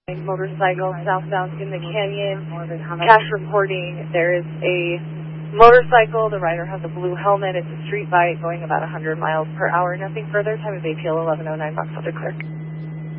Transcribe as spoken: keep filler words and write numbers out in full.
Motorcycle southbound in the canyon. Cash reporting. There is a motorcycle. The rider has a blue helmet. It's a street bike going about one hundred miles per hour. Nothing further. Time of A P L eleven oh nine. Box Elder Clear.